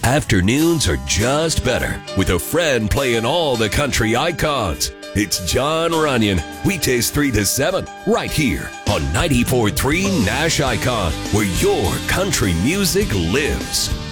Afternoons are just better with a friend playing all the country icons. It's John Runyon, weekdays 3 to 7, right here on 94.3 Nash Icon, where your country music lives.